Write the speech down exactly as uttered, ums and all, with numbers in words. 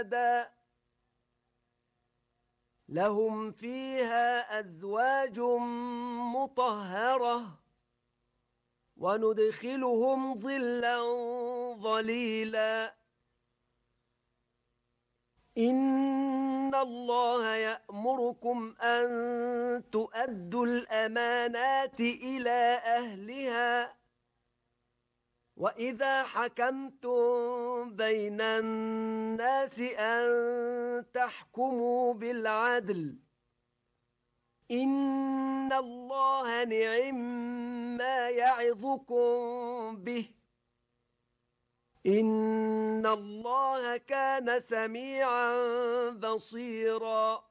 لهم فيها أزواج مطهرة وندخلهم ظلا ظليلا إن الله يأمركم أن تؤدوا الأمانات إلى أهلها وإذا حكمتم بين الناس أن تحكموا بالعدل إن الله نعم ما يعظكم به إن الله كان سميعا بصيرا